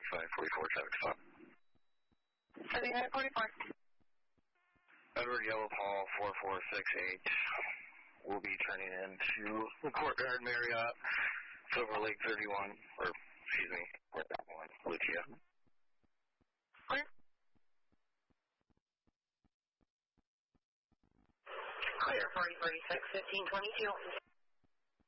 7944 traffic stop. 7944. Edward Yellow Paul 4468 will be turning into the Courtyard Marriott, Silver Lake 31, or excuse me, Courtyard 1, Lucia. Clear. Clear, 4046, 1522.